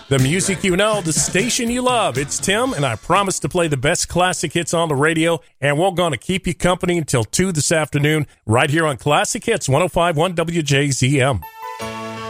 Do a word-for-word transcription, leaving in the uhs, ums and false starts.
The music you know, the station you love. It's Tim, and I promise to play the best classic hits on the radio, and we're going to keep you company until two this afternoon right here on Classic Hits one oh five point one W J Z M.